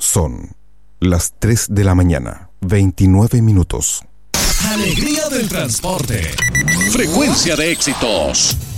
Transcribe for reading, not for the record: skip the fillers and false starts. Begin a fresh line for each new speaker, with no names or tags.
Son las 3 de la mañana, 29 minutos.
Alegría del transporte. Frecuencia de éxitos.